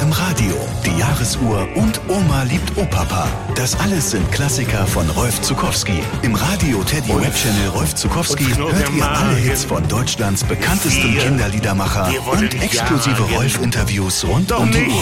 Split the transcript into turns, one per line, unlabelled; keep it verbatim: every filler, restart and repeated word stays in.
am Radio, die Jahresuhr und Oma liebt Opapa. Das alles sind Klassiker von Rolf Zuckowski. Im Radio Teddy Web Channel Rolf Zuckowski hört ihr alle Hits von Deutschlands bekanntestem Kinderliedermacher und exklusive Rolf-Interviews rund um die Uhr.